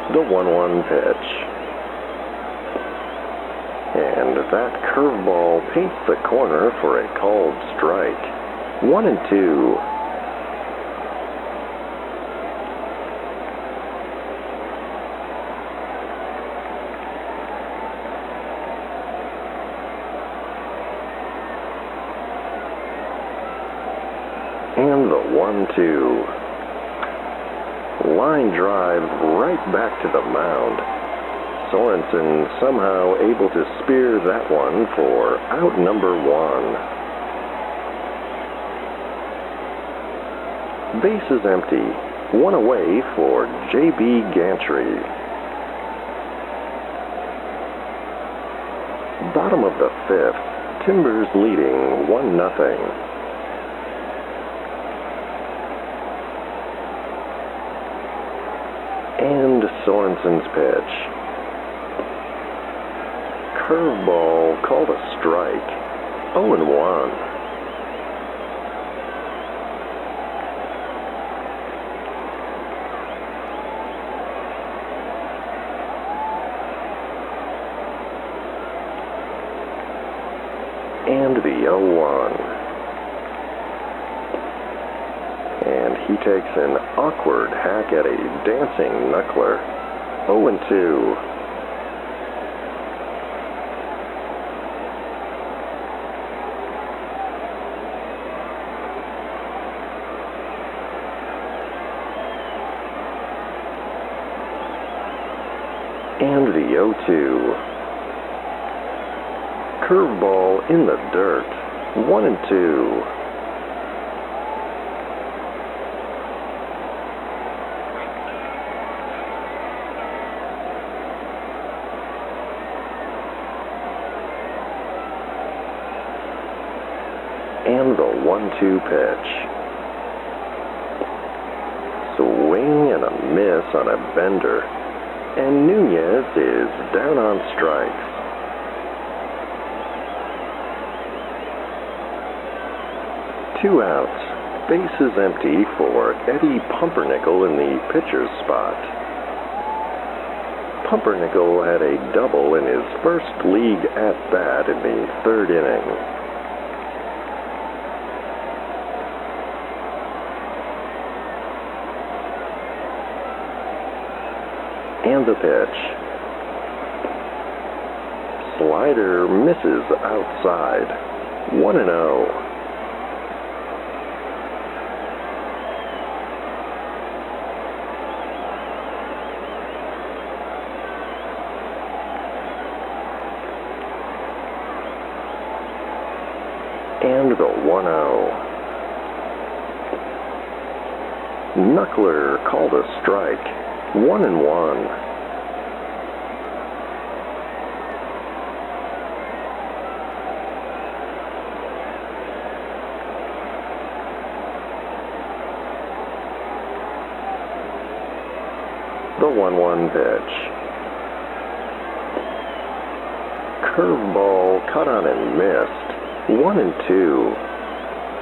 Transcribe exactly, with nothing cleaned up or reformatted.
The one one pitch. And that curveball paints the corner for a called strike. One and two. And the one two. Line drive right back to the mound. Sorensen somehow able to spear that one for out number one. Bases empty. One away for J B Gantry. Bottom of the fifth. Timbers leading one nothing. And Sorensen's pitch. Curveball called a strike. oh and one. And the oh one. And he takes an awkward hack at a dancing knuckler. oh and two. And the oh two. Curveball in the dirt. one and two. And the one two pitch. Swing and a miss on a bender. And Nunez is down on strikes. Two outs. Bases empty for Eddie Pumpernickel in the pitcher's spot. Pumpernickel had a double in his first league at-bat in the third inning. And the pitch. Slider misses outside. one and oh. And the one oh. Knuckler called a strike. One and one. The one one pitch. Curveball cut on and missed. One and two.